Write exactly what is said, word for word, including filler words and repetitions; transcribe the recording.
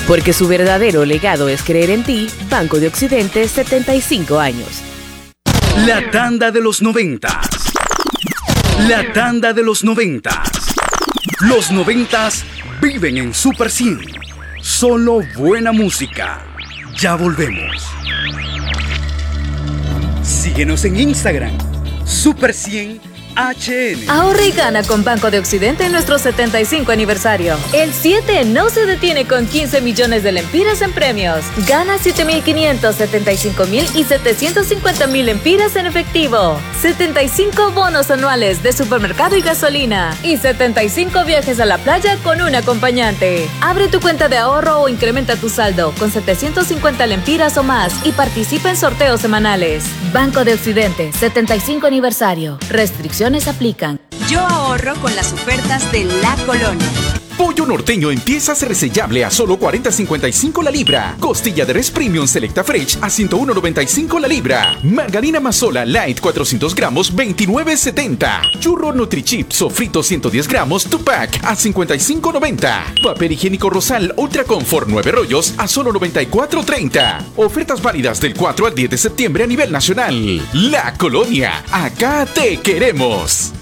Porque su verdadero legado es creer en ti. Banco de Occidente, setenta y cinco años. La tanda de los noventas. La tanda de los noventas. Los noventas viven en Super cien. Solo buena música. Ya volvemos. Síguenos en Instagram. Super cien H N. Ahorra y gana con Banco de Occidente en nuestro setenta y cinco aniversario. El siete no se detiene con quince millones de lempiras en premios. Gana siete mil quinientos, setenta y cinco mil y setecientos cincuenta mil lempiras en efectivo. setenta y cinco bonos anuales de supermercado y gasolina. Y setenta y cinco viajes a la playa con un acompañante. Abre tu cuenta de ahorro o incrementa tu saldo con setecientos cincuenta lempiras o más y participa en sorteos semanales. Banco de Occidente, setenta y cinco aniversario. Restricciones aplican. Yo ahorro con las ofertas de La Colonia. Pollo norteño en piezas resellable a solo cuarenta cincuenta y cinco la libra. Costilla de res premium Selecta Fresh a ciento uno noventa y cinco la libra. Margarina Mazola Light cuatrocientos gramos veintinueve setenta. Churro Nutrichip sofrito ciento diez gramos two pack a cincuenta y cinco noventa. Papel higiénico Rosal Ultra Comfort nueve rollos a solo noventa y cuatro treinta. Ofertas válidas del cuatro al diez de septiembre a nivel nacional. La Colonia, acá te queremos.